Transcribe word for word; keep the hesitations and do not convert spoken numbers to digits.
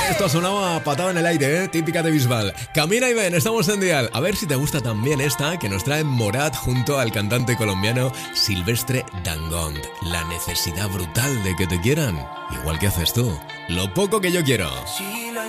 Esto sonaba patada en el aire, ¿eh? Típica de Bisbal. Camina y ven, estamos en Dial. A ver si te gusta también esta que nos trae Morat junto al cantante colombiano Silvestre Dangond. La necesidad brutal de que te quieran, igual que haces tú. Lo poco que yo quiero.